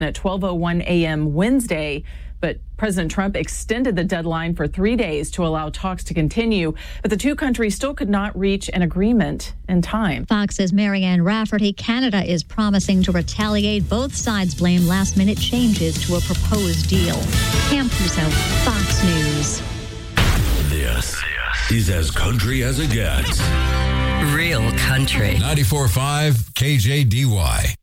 at 12:01 a.m. Wednesday. But President Trump extended the deadline for 3 days to allow talks to continue. But the two countries still could not reach an agreement in time. Fox's Marianne Rafferty. Canada is promising to retaliate. Both sides blame last-minute changes to a proposed deal. Cam Puso, Fox News. This is as country as it gets. Real country. 94.5 KJDY.